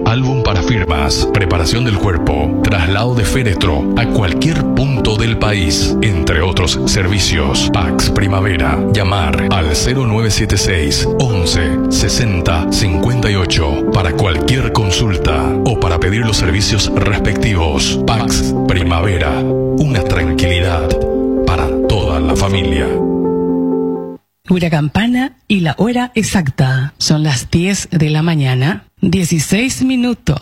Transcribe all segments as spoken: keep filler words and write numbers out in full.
álbum para firmas, preparación del cuerpo, traslado de féretro a cualquier punto del país, entre otros servicios. Pax Primavera. Llamar al cero nueve siete seis once sesenta cincuenta y ocho para cualquier consulta o para pedir los servicios respectivos. Pax Primavera. Una tranquilidad para toda la familia. Una campana y la hora exacta. Son las diez de la mañana, dieciséis minutos.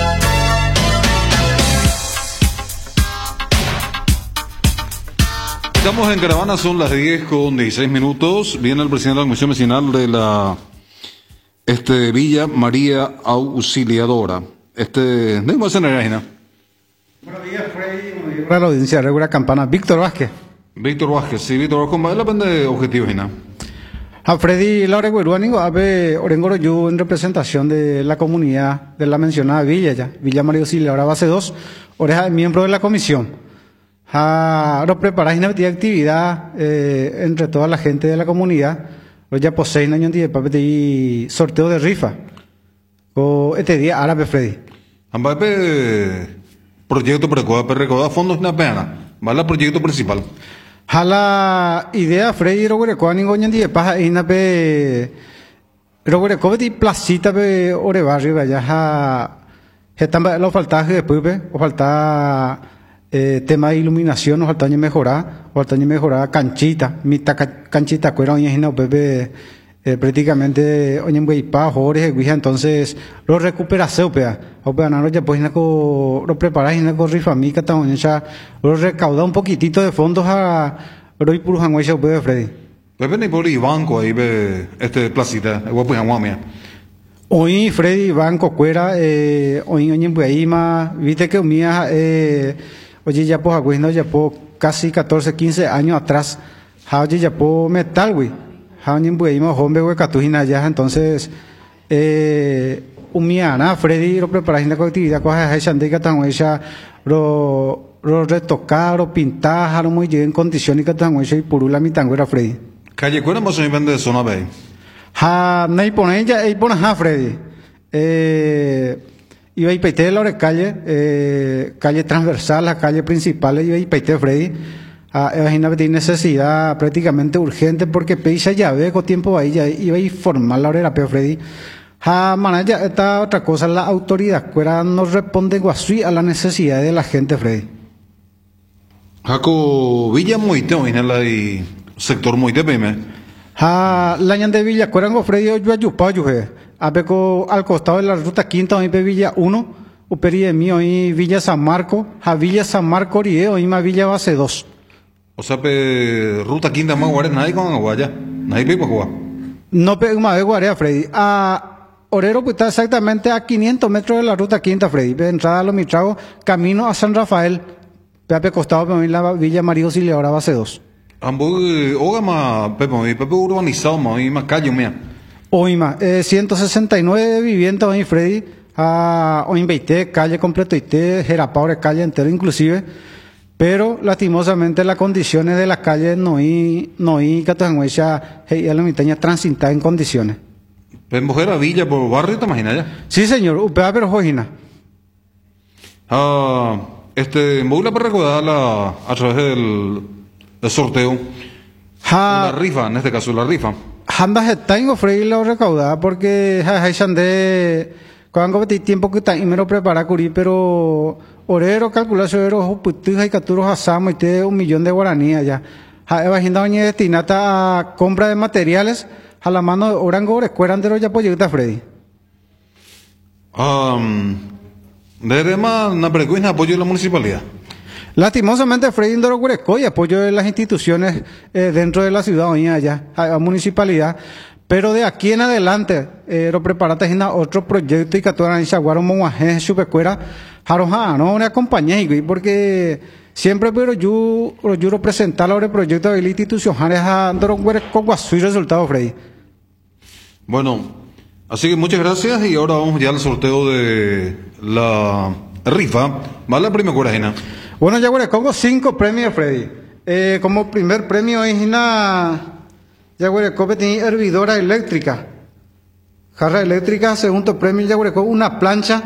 Estamos en Caravana, son las diez con dieciséis minutos. Viene el presidente de la Comisión Vecinal de la este, Villa María Auxiliadora. Este, ¿de cómo se Buenos días, Freddy. Para la audiencia, regular campana. Víctor Vázquez. Víctor Vázquez, sí, Víctor Vázquez, ¿cómo es la pende de objetivos, Gina? A Freddy Laura Gueruánigo, ave Orengoro yo en representación de la comunidad de la mencionada Villa, ya, Villa María Auxiliadora base dos, oreja miembro de la comisión. A lo preparar una actividad eh, entre toda la gente de la comunidad, hoy ya poseen años de papel sorteo de rifa. O este día árabe Freddy. Ambape proyecto para recaudar fondos na pena, ¿vale? El proyecto principal. Hala idea Freddy Roguereco ningo ñandi de paja ina pe Roguereco de placita pe ore barrio vaya ha estamba lo falta después pe o falta eh, tema de iluminación, nos falta mejorar, o falta mejorar canchita, mitad canchita cuera oña hina pepe eh, prácticamente oña pa jores guija entonces lo recuperación pea o pea no ya pues naco lo preparar hina co rifamica ta oña lo recauda un poquitito de fondos a hoy puro hanguecha pe Freddy pepe ni por banco ahí ve este placita igual pues hanguamia hoy Freddy banco cuera eh hoy oña ahí más viste que mía eh oye ya pues agüino ya pues casi catorce quince años atrás oye ya pues metal güey Hañen bueimo hombre we catujina ya entonces eh umiana Freddy lo prepara en la actividad cosas hay sandega tan ella lo lo retocar o pintar lo muy bien en condiciones que tan ella y purula mi tanguera Freddy calle cuera más o menos de zona B ha nei pone ella y pone ha Freddy eh iba y peite la calle eh calle transversal la calle principal iba y peite Freddy. Ah, imagina que tiene necesidad prácticamente urgente porque Peisa ya ve con tiempo ahí ya iba a informar la hora pero Freddy ha manaya esta otra cosa la autoridad cuera no responde guasui a la necesidad de la gente Freddy Jaco Villa Moite en el sector Moite peme ha la ñan de Villa cuera go Freddy yo ayupa yo he abeco al costado de la ruta quinta hoy pe Villa uno uperi de mío y Villa San Marco a Villa San Marco y hoy más Villa base dos. O sea, pe ruta quinta más guardia, nadie con aguaya, nadie pe para jugar. No pe más de guardia, Freddy. A Orero pues está exactamente a quinientos metros de la ruta quinta, Freddy. De entrada a los Mitragos, camino a San Rafael, pe costado para la Villa María Auxiliadora base dos. Ambos, oga más, pepe, pepe urbanizado más, y más calle mía. Hoy más, eh, ciento sesenta y nueve viviendas hoy, Freddy. A hoy veinte calle completo y te Jerapaure calle entero inclusive. Pero lastimosamente las condiciones de las calles no hay no hay catangüecha y a la mitad transitar en condiciones. ¿Ven mujer a Villa por barrio te imaginas ya? Sí señor, upea pero jojina. Ah, este, me voy a recordar la a través del, del sorteo. Ha, la rifa, en este caso la rifa. Handas tengo Freddy la recaudada porque hay de cuando hay tiempo que está y me lo prepara curí pero orero calculación ero putuja y capturos asamo y te un millón de guaranías ya. Ha imagina doña destinata a compra de materiales a la mano orango escuerandero ya proyecta Freddy. Um, desde más una pregunta apoyo de la municipalidad. Lastimosamente Freddy Indoro Gureco y apoyo de las instituciones eh, dentro de la ciudad hoy allá, a la municipalidad. Pero de aquí en adelante, eh, lo preparate en otro proyecto y que tú eras en Chaguaro Monguaje, Chupecuera, Jaroja, no, una compañía, porque siempre, pero yo, yo lo presentar el proyecto de la institución, Jareja, Andoro Guereco, Guasui, resultado, Freddy. Bueno, así que muchas gracias y ahora vamos ya al sorteo de la rifa. ¿Vale la primera cuarajena? Bueno, ya Guereco, cinco premios, Freddy. Eh, como primer premio es una... Yaguarecope tiene hervidora eléctrica. Jarra eléctrica, segundo premio Yaguarecope, una plancha